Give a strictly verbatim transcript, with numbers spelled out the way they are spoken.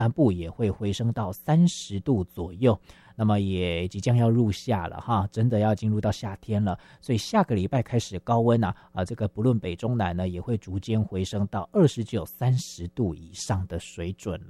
南部也会回升到三十度左右。那么也即将要入夏了哈，真的要进入到夏天了，所以下个礼拜开始高温啊啊，这个不论北中南呢，也会逐渐回升到二十九、三十度以上的水准